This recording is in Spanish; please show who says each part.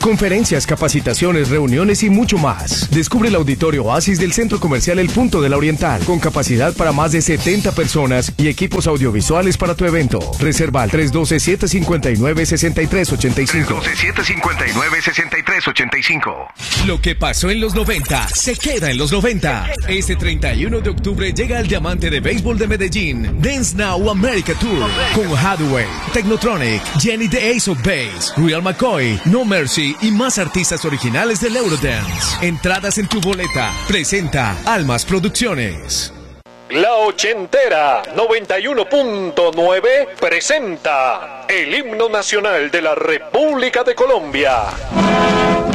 Speaker 1: conferencias, capacitaciones, reuniones y mucho más. Descubre el Auditorio Oasis del Centro Comercial El Punto de la Oriental, con capacidad para más de 70 personas y equipos audiovisuales para tu evento. Reserva al 312-759-6385. 312-759-6385. Lo que pasó en los 90 se queda en los 90. Este 31 de octubre llega el Diamante de Béisbol de Medellín, Dance Now America Tour, con Hathaway, Technotronic, Jenny the Ace of Base, Real McCoy, No Mercy y más artistas originales del Eurodance. Entradas en tu boleta. Presenta Almas Producciones.
Speaker 2: La Ochentera 91.9 presenta el himno nacional de la República de Colombia.